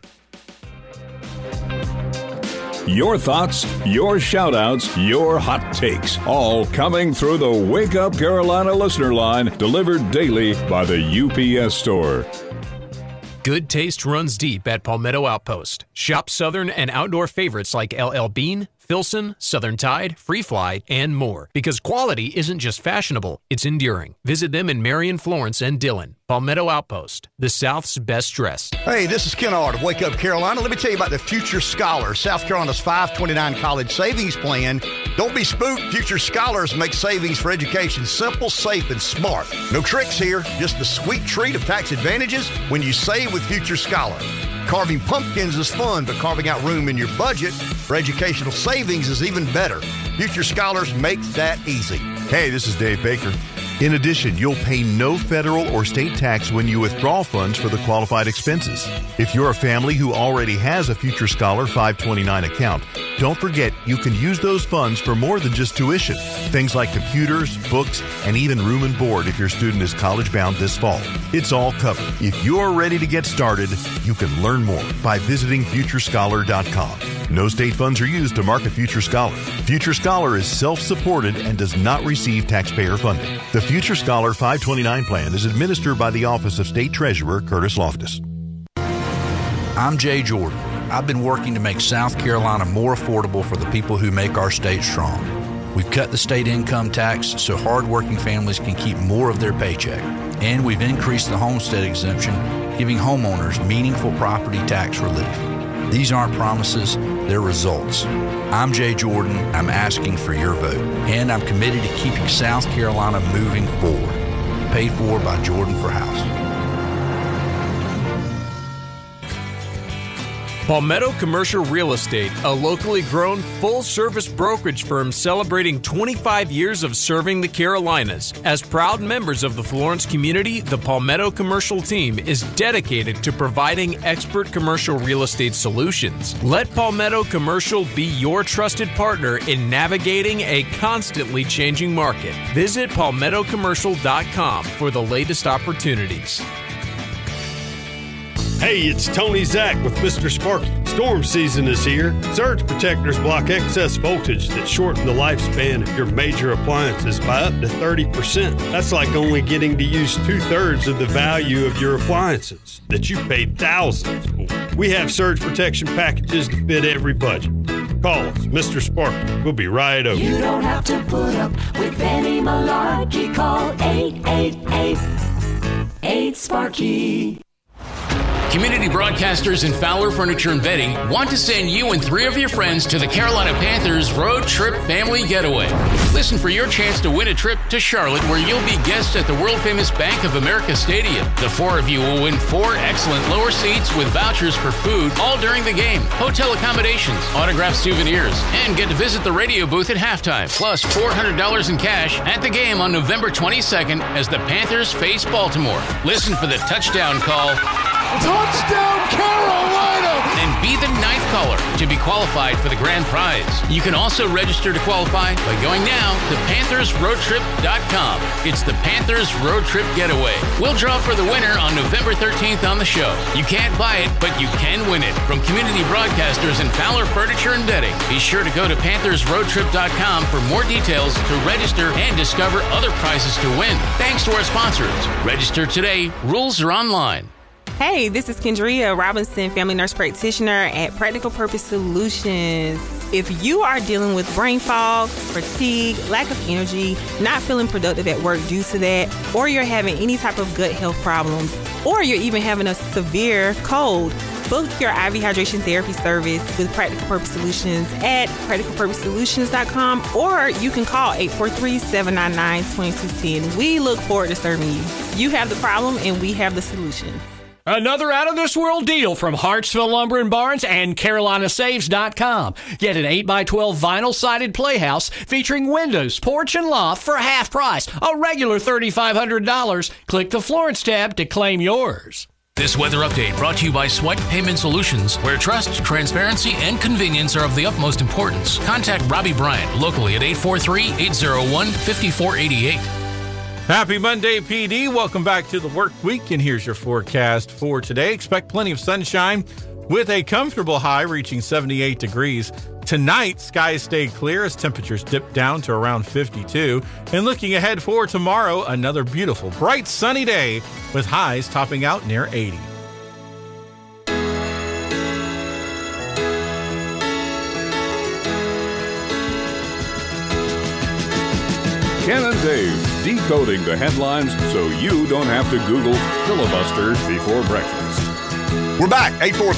Your thoughts, your shout-outs, your hot takes, all coming through the Wake Up Carolina listener line, delivered daily by the UPS Store. Good taste runs deep at Palmetto Outpost. Shop Southern and outdoor favorites like LL Bean, Filson, Southern Tide, Free Fly, and more. Because quality isn't just fashionable, it's enduring. Visit them in Marion, Florence, and Dillon. Palmetto Outpost, the South's best dressed. Hey, this is Ken Ard of Wake Up Carolina. Let me tell you about the Future Scholar, South Carolina's 529 college savings plan. Don't be spooked. Future Scholars make savings for education simple, safe, and smart. No tricks here, just the sweet treat of tax advantages when you save with Future Scholar. Carving pumpkins is fun, but carving out room in your budget for educational savings is even better. Future Scholars makes that easy. Hey, this is Dave Baker. In addition, you'll pay no federal or state tax when you withdraw funds for the qualified expenses. If you're a family who already has a Future Scholar 529 account, don't forget you can use those funds for more than just tuition. Things like computers, books, and even room and board if your student is college-bound this fall. It's all covered. If you're ready to get started, you can learn more by visiting FutureScholar.com. No state funds are used to market Future Scholar. Future Scholar is self-supported and does not receive taxpayer funding. The Future Scholar 529 plan is administered by the Office of State Treasurer Curtis Loftus. I'm Jay Jordan. I've been working to make South Carolina more affordable for the people who make our state strong. We've cut the state income tax so hardworking families can keep more of their paycheck. And we've increased the homestead exemption, giving homeowners meaningful property tax relief. These aren't promises, they're results. I'm Jay Jordan. I'm asking for your vote. And I'm committed to keeping South Carolina moving forward. Paid for by Jordan for House. Palmetto Commercial Real Estate, a locally grown, full-service brokerage firm celebrating 25 years of serving the Carolinas. As proud members of the Florence community, the Palmetto Commercial team is dedicated to providing expert commercial real estate solutions. Let Palmetto Commercial be your trusted partner in navigating a constantly changing market. Visit palmettocommercial.com for the latest opportunities. Hey, it's Tony Zach with Mr. Sparky. Storm season is here. Surge protectors block excess voltage that shorten the lifespan of your major appliances by up to 30%. That's like only getting to use 2/3 of the value of your appliances that you paid thousands for. We have surge protection packages to fit every budget. Call us, Mr. Sparky. We'll be right over. You don't have to put up with any malarkey. Call 888-8-SPARKY. Community broadcasters and Fowler Furniture and Bedding want to send you and 3 of your friends to the Carolina Panthers Road Trip Family Getaway. Listen for your chance to win a trip to Charlotte, where you'll be guests at the world-famous Bank of America Stadium. The 4 of you will win 4 excellent lower seats with vouchers for food all during the game, hotel accommodations, autographed souvenirs, and get to visit the radio booth at halftime, plus $400 in cash at the game on November 22nd as the Panthers face Baltimore. Listen for the touchdown call. Touchdown, Carolina! And be the 9th caller to be qualified for the grand prize. You can also register to qualify by going now to PanthersRoadTrip.com. It's the Panthers Road Trip Getaway. We'll draw for the winner on November 13th on the show. You can't buy it, but you can win it. From community broadcasters and Fowler Furniture and Bedding. Be sure to go to PanthersRoadTrip.com for more details to register and discover other prizes to win. Thanks to our sponsors. Register today. Rules are online. Hey, this is Kendria Robinson, family nurse practitioner at Practical Purpose Solutions. If you are dealing with brain fog, fatigue, lack of energy, not feeling productive at work due to that, or you're having any type of gut health problems, or you're even having a severe cold, book your IV hydration therapy service with Practical Purpose Solutions at practicalpurposesolutions.com, or you can call 843-799-2210. We look forward to serving you. You have the problem and we have the solution. Another out-of-this-world deal from Hartsville Lumber and Barns and CarolinaSaves.com. Get an 8x12 vinyl-sided playhouse featuring windows, porch, and loft for half price, a regular $3,500. Click the Florence tab to claim yours. This weather update brought to you by Swipe Payment Solutions, where trust, transparency, and convenience are of the utmost importance. Contact Robbie Bryant locally at 843-801-5488. Happy Monday, PD. Welcome back to the work week, and here's your forecast for today. Expect plenty of sunshine with a comfortable high reaching 78 degrees. Tonight, skies stay clear as temperatures dip down to around 52. And looking ahead for tomorrow, another beautiful, bright, sunny day with highs topping out near 80. Ken and Dave, decoding the headlines so you don't have to Google filibuster before breakfast. We're back.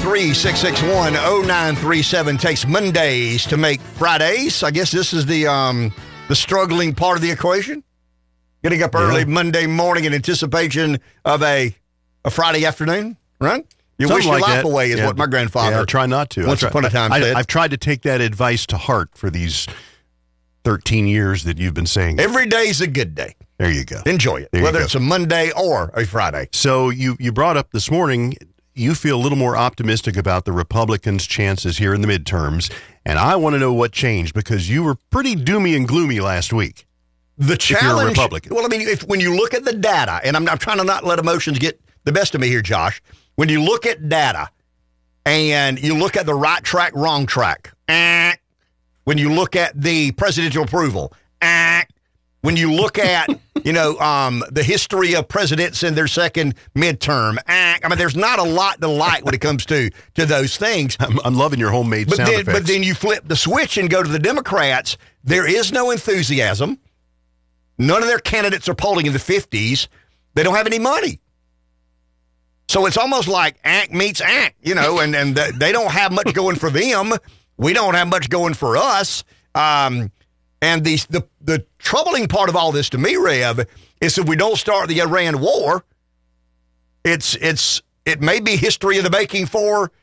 843-661-0937 takes Mondays to make Fridays. I guess this is the struggling part of the equation. Getting up early Monday morning in anticipation of a Friday afternoon, right? You Something wish your like life that. away is what my grandfather I try not to. once upon a time said. I've tried to take that advice to heart for these 13 years that you've been saying. Every day's a good day. There you go. Enjoy it, whether it's a Monday or a Friday. So you brought up this morning, you feel a little more optimistic about the Republicans' chances here in the midterms, and I want to know what changed, because you were pretty doomy and gloomy last week. The challenge, if you're a Republican. Well, I mean, when you look at the data, and I'm trying to not let emotions get the best of me here, Josh. When you look at data and you look at the right track, wrong track, when you look at the presidential approval, when you look at, the history of presidents in their second midterm, I mean, there's not a lot to like when it comes to those things. I'm loving your homemade sound effects. But then you flip the switch and go to the Democrats. There is no enthusiasm. None of their candidates are polling in the 50s. They don't have any money. So it's almost like ANC meets ANC, and they don't have much going for them. We don't have much going for us. And the troubling part of all this to me, Rev, is if we don't start the Iran war, it may be history in the making for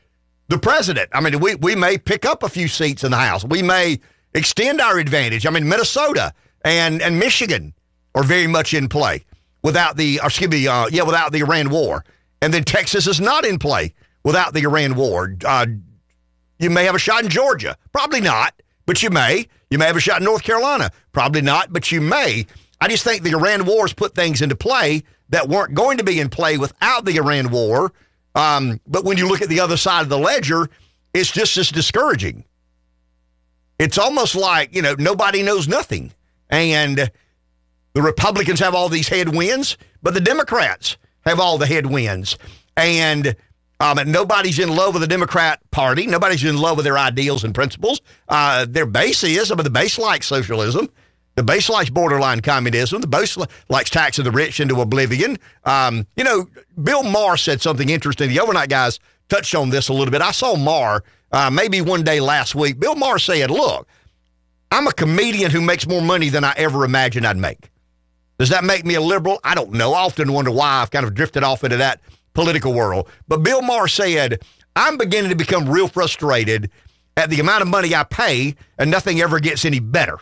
the president. I mean, we may pick up a few seats in the House. We may extend our advantage. I mean, Minnesota and Michigan are very much in play without the Iran war. And then Texas is not in play without the Iran war. You may have a shot in Georgia. Probably not, but you may. You may have a shot in North Carolina. Probably not, but you may. I just think the Iran war has put things into play that weren't going to be in play without the Iran war. But when you look at the other side of the ledger, it's just as discouraging. It's almost like, nobody knows nothing. And the Republicans have all these headwinds, but the Democrats have all the headwinds. And nobody's in love with the Democrat Party. Nobody's in love with their ideals and principles. Their base is, the base likes socialism. The base likes borderline communism. The base likes taxing the rich into oblivion. Bill Maher said something interesting. The overnight guys touched on this a little bit. I saw Maher maybe one day last week. Bill Maher said, look, I'm a comedian who makes more money than I ever imagined I'd make. Does that make me a liberal? I don't know. I often wonder why I've kind of drifted off into that political world. But Bill Maher said, I'm beginning to become real frustrated at the amount of money I pay and nothing ever gets any better.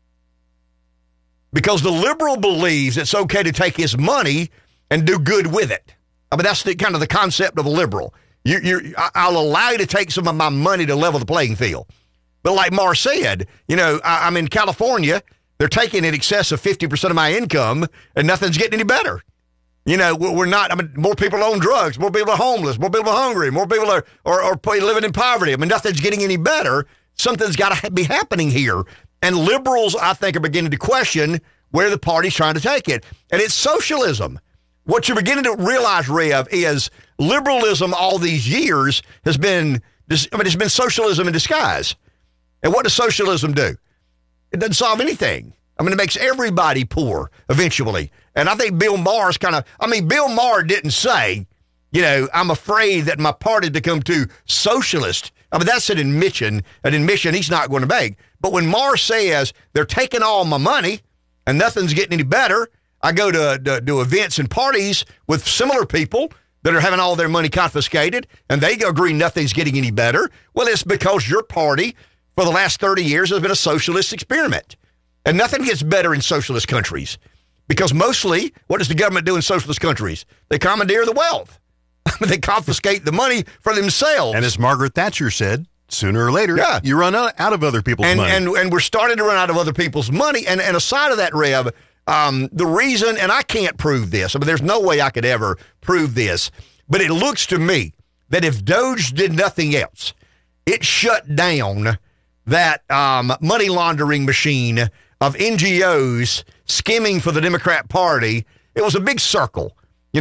Because the liberal believes it's okay to take his money and do good with it. I mean, that's kind of the concept of a liberal. I'll allow you to take some of my money to level the playing field. But like Maher said, I'm in California. They're taking in excess of 50% of my income, and nothing's getting any better. We're not. I mean, more people own drugs. More people are homeless. More people are hungry. More people are living in poverty. I mean, nothing's getting any better. Something's got to be happening here. And liberals, I think, are beginning to question where the party's trying to take it. And it's socialism. What you're beginning to realize, Rev, is liberalism all these years has been, it's been socialism in disguise. And what does socialism do? It doesn't solve anything. I mean, it makes everybody poor eventually. And I think Bill Maher's Bill Maher didn't say, I'm afraid that my party become too socialist. I mean, that's an admission he's not going to make. But when Maher says they're taking all my money and nothing's getting any better, I go to events and parties with similar people that are having all their money confiscated, and they agree nothing's getting any better. Well, it's because your party for the last 30 years has been a socialist experiment. And nothing gets better in socialist countries. Because mostly, what does the government do in socialist countries? They commandeer the wealth. They confiscate the money for themselves. And as Margaret Thatcher said, sooner or later, you run out of other people's money. And we're starting to run out of other people's money. And aside of that, Rev, the reason, and I can't prove this, I mean, there's no way I could ever prove this, but it looks to me that if DOGE did nothing else, it shut down that money laundering machine of NGOs skimming for the Democrat Party. It was a big circle.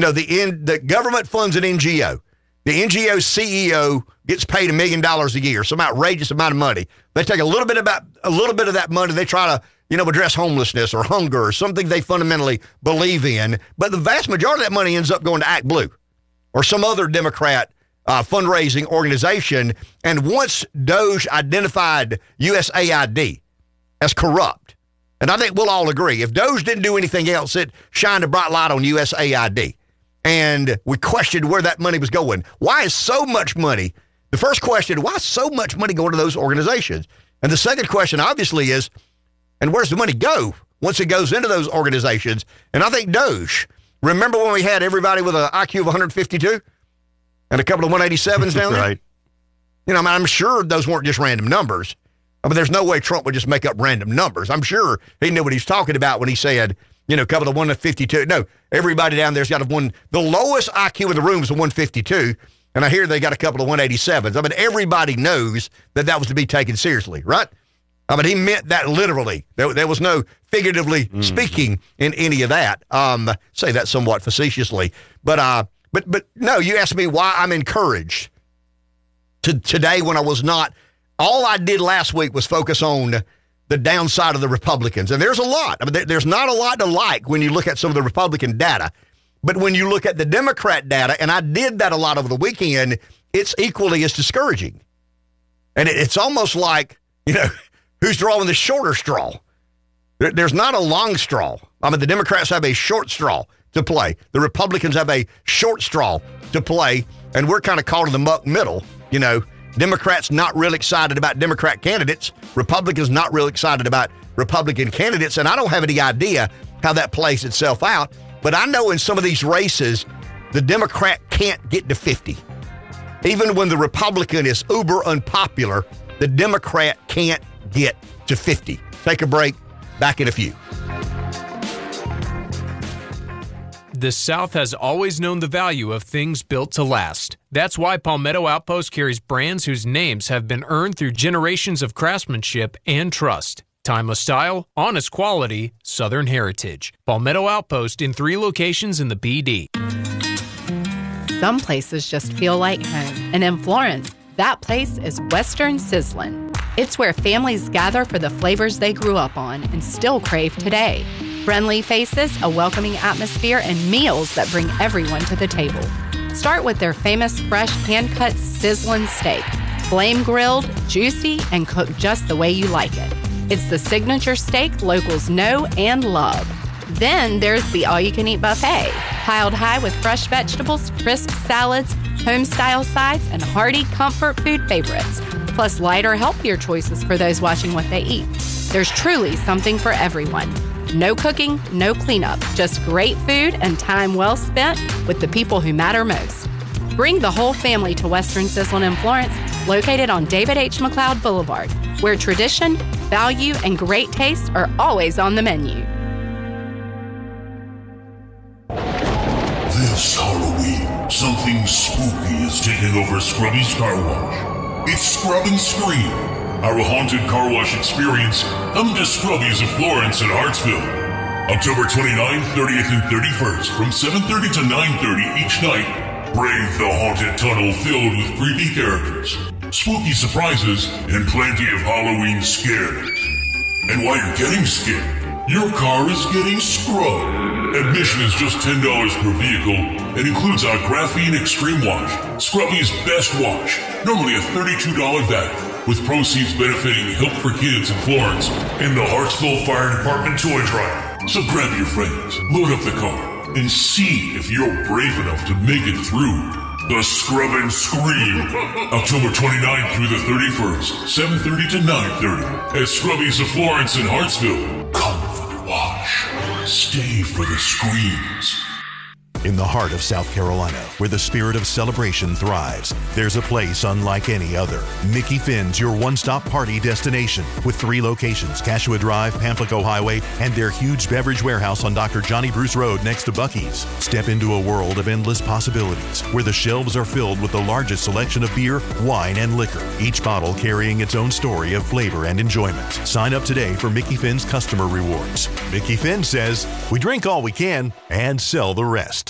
The government funds an NGO. The NGO CEO gets paid $1 million a year, some outrageous amount of money. They take a little bit of that money. They try to, address homelessness or hunger or something they fundamentally believe in. But the vast majority of that money ends up going to Act Blue or some other Democrat fundraising organization. And once DOGE identified USAID as corrupt, and I think we'll all agree, if DOGE didn't do anything else, it shined a bright light on USAID. And we questioned where that money was going. Why is so much money? The first question, why is so much money going to those organizations? And the second question, obviously, is, and where's the money go once it goes into those organizations? And I think DOGE, remember when we had everybody with an IQ of 152 and a couple of 187s down there? Right. I'm sure those weren't just random numbers. I mean, there's no way Trump would just make up random numbers. I'm sure he knew what he was talking about when he said, a couple of 152. No, everybody down there's got the lowest IQ in the room is a 152, and I hear they got a couple of 187s. I mean, everybody knows that was to be taken seriously, right? I mean, he meant that literally. There was no figuratively speaking in any of that. Say that somewhat facetiously. But no, you asked me why I'm encouraged today when I was not. All I did last week was focus on the downside of the Republicans. And there's a lot. I mean, there's not a lot to like when you look at some of the Republican data. But when you look at the Democrat data, and I did that a lot over the weekend, it's equally as discouraging. And it's almost like, who's drawing the shorter straw? There's not a long straw. I mean, the Democrats have a short straw to play. The Republicans have a short straw to play. And we're kind of caught in the muck middle. You know, Democrats not real excited about Democrat candidates. Republicans not real excited about Republican candidates. And I don't have any idea how that plays itself out. But I know in some of these races, the Democrat can't get to 50. Even when the Republican is uber unpopular, the Democrat can't get to 50. Take a break. Back in a few. The South has always known the value of things built to last. That's why Palmetto Outpost carries brands whose names have been earned through generations of craftsmanship and trust. Timeless style, honest quality, Southern heritage. Palmetto Outpost in 3 locations in the BD. Some places just feel like home. And in Florence, that place is Western Sizzlin'. It's where families gather for the flavors they grew up on and still crave today. Friendly faces, a welcoming atmosphere, and meals that bring everyone to the table. Start with their famous fresh hand-cut sizzling steak. Flame grilled, juicy, and cooked just the way you like it. It's the signature steak locals know and love. Then there's the all-you-can-eat buffet, piled high with fresh vegetables, crisp salads, home-style sides, and hearty comfort food favorites, plus lighter, healthier choices for those watching what they eat. There's truly something for everyone. No cooking, no cleanup, just great food and time well spent with the people who matter most. Bring the whole family to Western Sizzlin' in Florence, located on David H. McLeod Boulevard, where tradition, value, and great taste are always on the menu. This Halloween, something spooky is taking over Scrubby's Car Wash. It's Scrub and Scream, our haunted car wash experience coming to Scrubby's of Florence and Hartsville. October 29th, 30th, and 31st from 7:30 to 9:30 each night. Brave the haunted tunnel filled with creepy characters, spooky surprises, and plenty of Halloween scares. And while you're getting scared, your car is getting scrubbed. Admission is just $10 per vehicle and includes our Graphene Extreme Wash, Scrubby's best wash, normally a $32 value, with proceeds benefiting Help for Kids in Florence and the Hartsville Fire Department toy drive. So grab your friends, load up the car, and see if you're brave enough to make it through the Scrub and Scream. October 29th through the 31st, 7:30 to 9:30 at Scrubby's of Florence and Hartsville. Come for the wash. Stay for the screams. In the heart of South Carolina, where the spirit of celebration thrives, there's a place unlike any other. Mickey Finn's your one-stop party destination with 3 locations, Cashua Drive, Pamplico Highway, and their huge beverage warehouse on Dr. Johnny Bruce Road next to Buc-ee's. Step into a world of endless possibilities where the shelves are filled with the largest selection of beer, wine, and liquor, each bottle carrying its own story of flavor and enjoyment. Sign up today for Mickey Finn's customer rewards. Mickey Finn says, we drink all we can and sell the rest.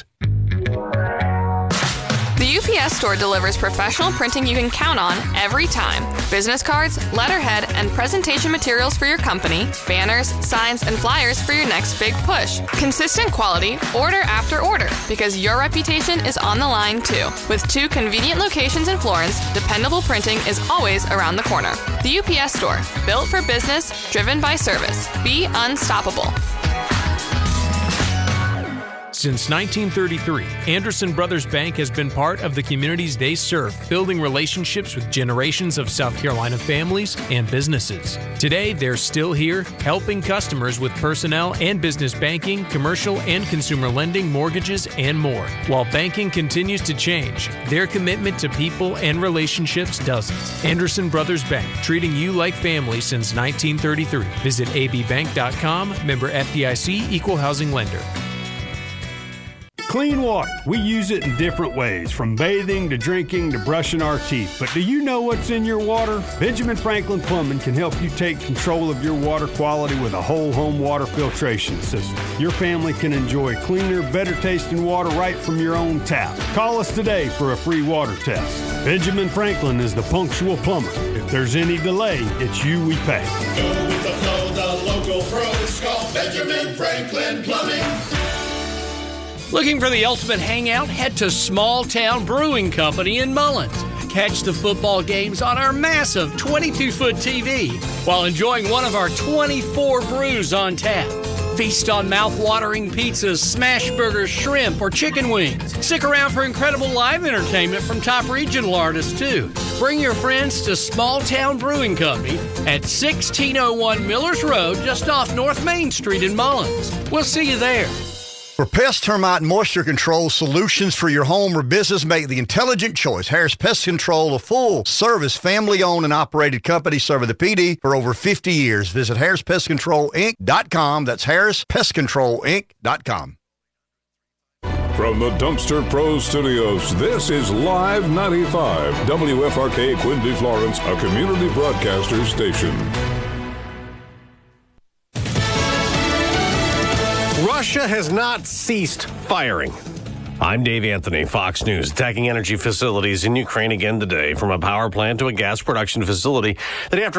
The UPS Store delivers professional printing you can count on every time. Business cards, letterhead, and presentation materials for your company, banners, signs, and flyers for your next big push. Consistent quality, order after order, because your reputation is on the line too. With 2 convenient locations in Florence, dependable printing is always around the corner. The UPS Store, built for business, driven by service. Be unstoppable. Since 1933, Anderson Brothers Bank has been part of the communities they serve, building relationships with generations of South Carolina families and businesses. Today, they're still here, helping customers with personnel and business banking, commercial and consumer lending, mortgages, and more. While banking continues to change, their commitment to people and relationships doesn't. Anderson Brothers Bank, treating you like family since 1933. Visit abbank.com, member FDIC, equal housing lender. Clean water. We use it in different ways, from bathing to drinking to brushing our teeth. But do you know what's in your water? Benjamin Franklin Plumbing can help you take control of your water quality with a whole home water filtration system. Your family can enjoy cleaner, better tasting water right from your own tap. Call us today for a free water test. Benjamin Franklin is the punctual plumber. If there's any delay, it's you we pay. Go with the flow, the local pros. Call Benjamin Franklin Plumbing. Looking for the ultimate hangout? Head to Small Town Brewing Company in Mullins. Catch the football games on our massive 22-foot TV while enjoying one of our 24 brews on tap. Feast on mouth-watering pizzas, smash burgers, shrimp, or chicken wings. Stick around for incredible live entertainment from top regional artists, too. Bring your friends to Small Town Brewing Company at 1601 Millers Road, just off North Main Street in Mullins. We'll see you there. For pest, termite, and moisture control solutions for your home or business, make the intelligent choice. Harris Pest Control, a full-service, family-owned and operated company serving the PD for over 50 years. Visit HarrisPestControlInc.com. That's HarrisPestControlInc.com. From the Dumpster Pro Studios, this is Live 95, WFRK Quincy, Florence, a community broadcaster station. Russia has not ceased firing. I'm Dave Anthony, Fox News. Attacking energy facilities in Ukraine again today, from a power plant to a gas production facility that after